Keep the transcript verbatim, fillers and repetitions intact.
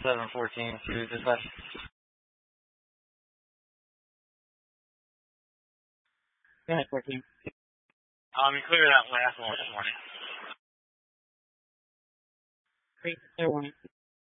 seven fourteen to dispatch. Go ahead, fourteen. Um, you cleared that last one this morning. Great, clear one.